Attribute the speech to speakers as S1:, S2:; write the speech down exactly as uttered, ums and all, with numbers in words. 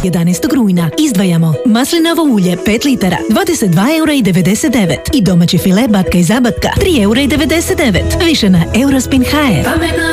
S1: jedanaestog rujna. Izdvajamo maslinovo ulje pet litara, dvadeset dva eura i devedeset devet i domaći file batka i zabatka tri eura i devedeset devet. Više na Eurospin punkt h r.